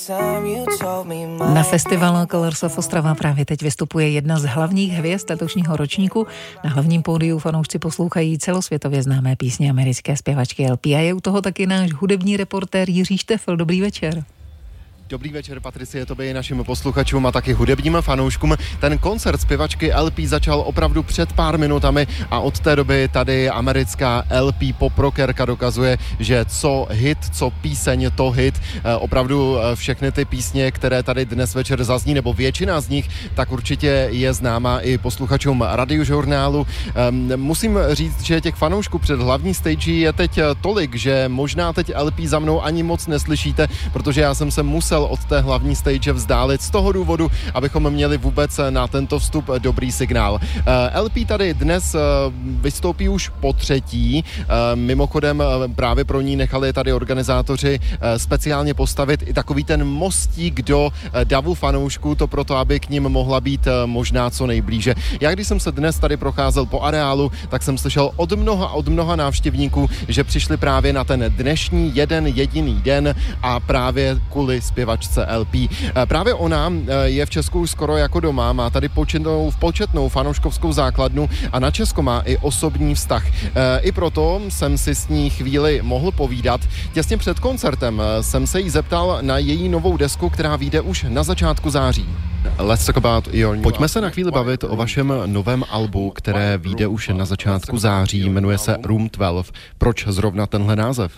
Na festivalu Colors of Ostrava právě teď vystupuje jedna z hlavních hvězd letošního ročníku. Na hlavním pódiu fanoušci poslouchají celosvětově známé písně americké zpěvačky LP a je u toho taky náš hudební reportér Jiří Štefel. Dobrý večer. Dobrý večer, Patricie, tobě i našim posluchačům a taky hudebním fanouškům. Ten koncert zpěvačky LP začal opravdu před pár minutami a od té doby tady americká LP pop rockerka dokazuje, že co hit, co píseň, to hit. Opravdu všechny ty písně, které tady dnes večer zazní, nebo většina z nich, tak určitě je známá i posluchačům Radiožurnálu. Musím říct, že těch fanoušků před hlavní stage je teď tolik, že možná teď LP za mnou ani moc neslyšíte, protože já jsem se musel od té hlavní stage vzdálit z toho důvodu, abychom měli vůbec na tento vstup dobrý signál. LP tady dnes vystoupí už po třetí. Mimochodem právě pro ní nechali tady organizátoři speciálně postavit i takový ten mostík do davu fanoušků, to proto, aby k nim mohla být možná co nejblíže. Já když jsem se dnes tady procházel po areálu, tak jsem slyšel od mnoha návštěvníků, že přišli právě na ten dnešní jeden jediný den a právě kvůli zpěvačce LP. Právě ona je v Česku už skoro jako doma, má tady početnou fanouškovskou základnu a na Česko má i osobní vztah. I proto jsem si s ní chvíli mohl povídat. Těsně před koncertem jsem se jí zeptal na její novou desku, která vyjde už na začátku září. Let's talk about your new... Pojďme se na chvíli bavit o vašem novém albu, které vyjde už na začátku září, jmenuje se Room 12. Proč zrovna tenhle název?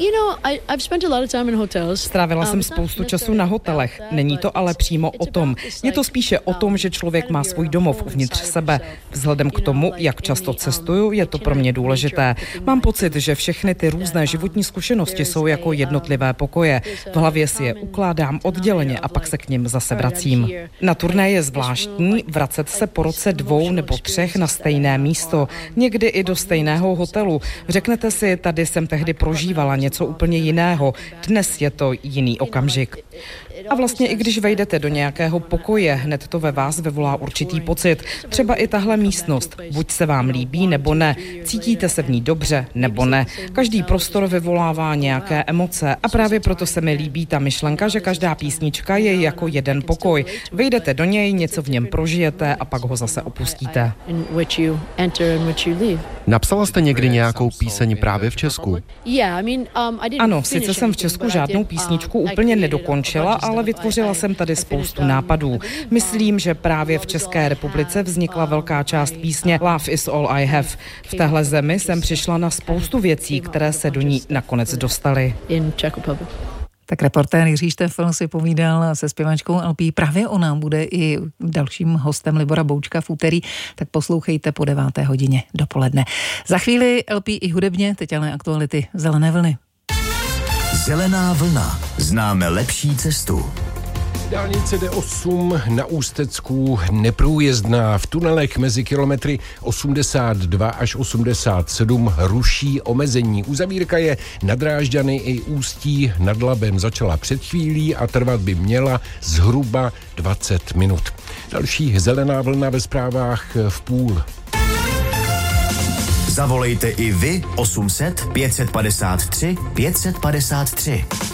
Strávila jsem spoustu času na hotelech. Není to ale přímo o tom. Je to spíše o tom, že člověk má svůj domov uvnitř sebe. Vzhledem k tomu, jak často cestuju, je to pro mě důležité. Mám pocit, že všechny ty různé životní zkušenosti jsou jako jednotlivé pokoje. V hlavě si je ukládám odděleně a pak se k nim zase vracím. Na turné je zvláštní vracet se po roce 2 nebo 3 na stejné místo, někdy i do stejného hotelu. Řeknete si, tady jsem tehdy prožívala něco úplně jiného, dnes je to jiný okamžik. A vlastně i když vejdete do nějakého pokoje, hned to ve vás vyvolá určitý pocit. Třeba i tahle místnost. Buď se vám líbí, nebo ne. Cítíte se v ní dobře, nebo ne. Každý prostor vyvolává nějaké emoce a právě proto se mi líbí ta myšlenka, že každá písnička je jako jeden pokoj. Vejdete do něj, něco v něm prožijete a pak ho zase opustíte. Napsala jste někdy nějakou píseň právě v Česku? Ano, sice jsem v Česku žádnou písničku úplně nedokončila, ale vytvořila jsem tady spoustu nápadů. Myslím, že právě v České republice vznikla velká část písně Love is all I have. V téhle zemi jsem přišla na spoustu věcí, které se do ní nakonec dostaly. Tak reportér Jiří Štefel si povídal se zpěvačkou LP. Právě ona bude i dalším hostem Libora Boučka v úterý, tak poslouchejte po 9. hodině dopoledne. Za chvíli LP i hudebně, teď ale aktuality Zelené vlny. Zelená vlna. Známe lepší cestu. Dálnice D8 na Ústecku neprůjezdná. V tunelech mezi kilometry 82 až 87 ruší omezení. Uzavírka je na Drážďany i Ústí nad Labem. Začala před chvílí a trvat by měla zhruba 20 minut. Další zelená vlna ve zprávách v půl. Zavolejte i vy 800 553 553.